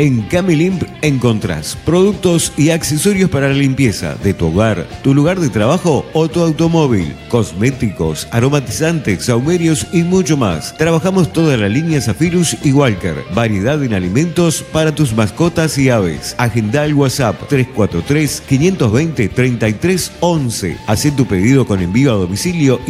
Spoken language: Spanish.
En Camilimp encontrás productos y accesorios para la limpieza de tu hogar, tu lugar de trabajo o tu automóvil, cosméticos, aromatizantes, saumerios y mucho más. Trabajamos toda la línea Zephyrus y Walker, variedad en alimentos para tus mascotas y aves. Agenda al WhatsApp 343 520 3311. Haz tu pedido con envío a domicilio